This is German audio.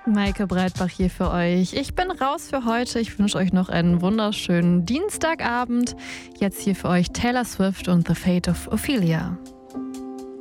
Maike Breitbach hier für euch. Ich bin raus für heute. Ich wünsche euch noch einen wunderschönen Dienstagabend. Jetzt hier für euch Taylor Swift und The Fate of Ophelia.